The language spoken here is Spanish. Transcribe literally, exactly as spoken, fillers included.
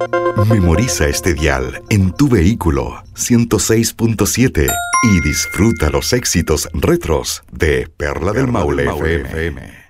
Memoriza este dial en tu vehículo ciento seis punto siete y disfruta los éxitos retros de Perla del Maule F M.